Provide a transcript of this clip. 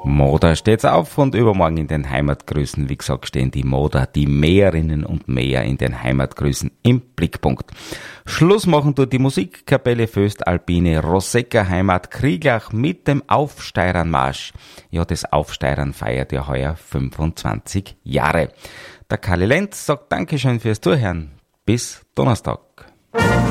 Moder steht's auf und übermorgen in den Heimatgrüßen, wie gesagt, stehen die Moder, die Mäherinnen und Mäher in den Heimatgrüßen im Blickpunkt. Schluss machen tut die Musikkapelle Föstalpine Rosecker Heimat Krieglach mit dem Aufsteirernmarsch. Ja, das Aufsteirern feiert ja heuer 25 Jahre. Der Karli Lenz sagt Dankeschön fürs Zuhören. Bis Donnerstag.